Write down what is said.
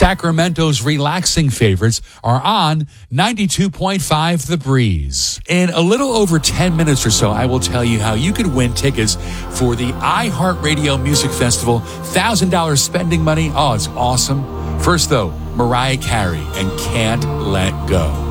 Sacramento's relaxing favorites are on 92.5 The Breeze. In a little over 10 minutes or so, I will tell you how you could win tickets for the iHeartRadio Music Festival. $1,000 spending money. Oh, it's awesome. First, though, Mariah Carey and Can't Let Go.